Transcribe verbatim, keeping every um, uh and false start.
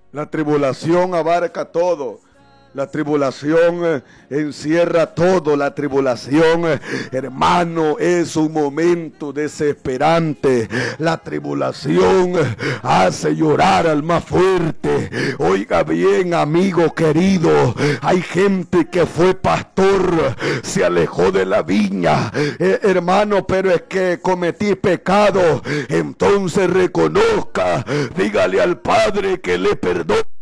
La tribulación abarca todo. La tribulación eh, encierra todo. La tribulación, eh, hermano, es un momento desesperante. La tribulación eh, hace llorar al más fuerte. Oiga bien, amigo querido, hay gente que fue pastor, se alejó de la viña, eh, hermano, pero es que cometí pecado. Entonces reconozca, dígale al Padre que le perdone.